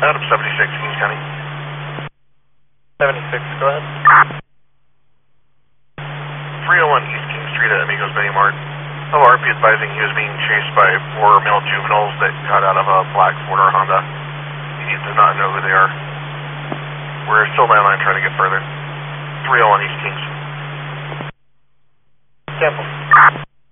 Adam 76, Kings County. 76, go ahead. 301 East King Street at Amigos Mini Mart. ORP advising he was being chased by 4 male juveniles that got out of a black Ford or Honda. He does not know who they are. We're still landline trying to get further. 301 East Kings. Cancel.